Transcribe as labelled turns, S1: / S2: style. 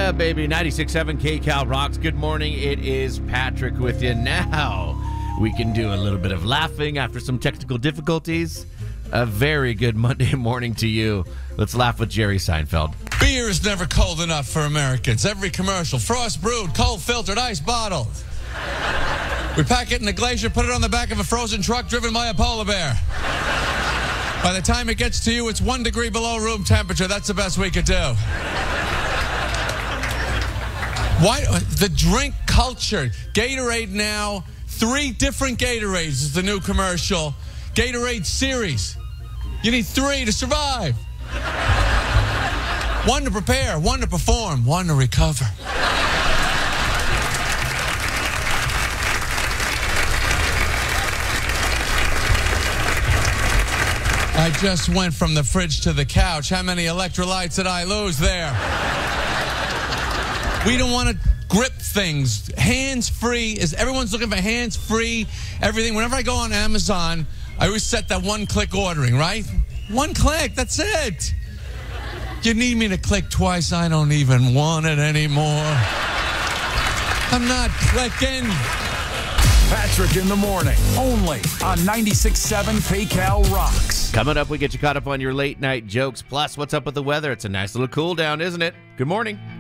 S1: Yeah, baby. 96.7 KCal rocks. Good morning. It is Patrick with you. Now we can do a little bit of laughing after some technical difficulties. A very good Monday morning to you. Let's laugh with Jerry Seinfeld.
S2: Beer is never cold enough for Americans. Every commercial, frost brewed, cold filtered, ice bottled. We pack it in a glacier, put it on the back of a frozen truck driven by a polar bear. By the time it gets to you, it's 1 degree below room temperature. That's the best we could do. Why the drink culture? Gatorade now, 3 different Gatorades is the new commercial. Gatorade series. You need 3 to survive. 1 to prepare, 1 to perform, 1 to recover. I just went from the fridge to the couch. How many electrolytes did I lose there? We don't want to grip things. Hands-free is, everyone's looking for hands-free everything. Whenever I go on Amazon, I always set that one-click ordering, right? 1 click, that's it. You need me to click twice, I don't even want it anymore. I'm not clicking.
S3: Patrick in the morning, only on 96.7 KCal rocks.
S1: Coming up, we get you caught up on your late night jokes. Plus, what's up with the weather? It's a nice little cool down, isn't it? Good morning.